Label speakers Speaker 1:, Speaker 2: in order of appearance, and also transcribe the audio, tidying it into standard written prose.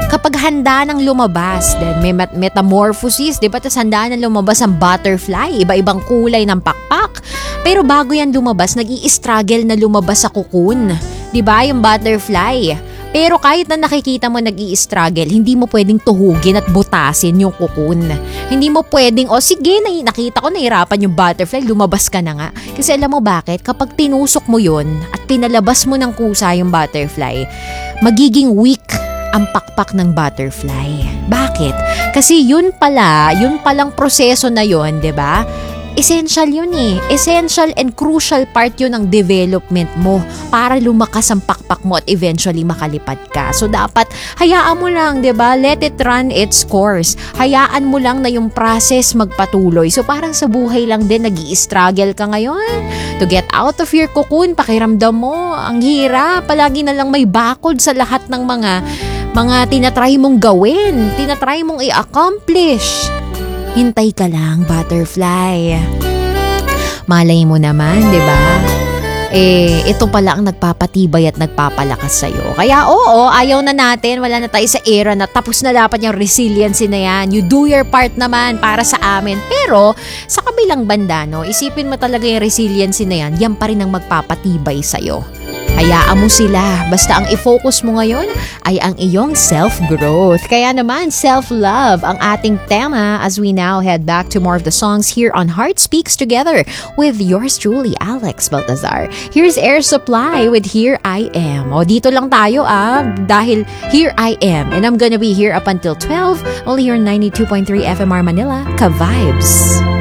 Speaker 1: kapag handa nang lumabas, then may metamorphosis, di ba? Tapos handa nang lumabas ang butterfly, iba-ibang kulay ng pakpak. Pero bago yan lumabas, nag-i-struggle na lumabas sa cocoon. Di ba? Yung butterfly. Pero kahit na nakikita mo nag-i-struggle, hindi mo pwedeng tuhugin at butasin yung cocoon. Hindi mo pwedeng, sige, nakita ko nahirapan yung butterfly, lumabas ka na nga. Kasi alam mo bakit? Kapag tinusok mo yun at pinalabas mo ng kusa yung butterfly, magiging weak ang pakpak ng butterfly. Bakit? Kasi yun palang proseso na yun, 'di ba? Essential yun eh. Essential and crucial part yun ng development mo para lumakas ang pakpak mo at eventually makalipad ka. So dapat hayaan mo lang, 'di ba? Let it run its course. Hayaan mo lang na yung process magpatuloy. So parang sa buhay lang din nag-i-struggle ka ngayon to get out of your cocoon. Pakiramdam mo, ang hirap. Palagi na lang may bakod sa lahat ng mga tinatry mong gawin, tinatry mong i-accomplish. Hintay ka lang, butterfly. Malay mo naman, di ba? Ito pala ang nagpapatibay at nagpapalakas sa'yo. Kaya ayaw na natin, wala na tayo sa era na tapos na dapat yung resiliency na yan. You do your part naman para sa amin. Pero sa kabilang banda, no, isipin mo talaga yung resiliency na yan pa rin ang magpapatibay sa'yo. Hayaan mo sila. Basta ang i-focus mo ngayon ay ang iyong self-growth. Kaya naman, self-love ang ating tema as we now head back to more of the songs here on Heart Speaks Together with yours truly, Alex Baltazar. Here's Air Supply with Here I Am. Dito lang tayo dahil Here I Am. And I'm gonna be here up until 12, only here on 92.3 FMR Manila, Ka-Vibes.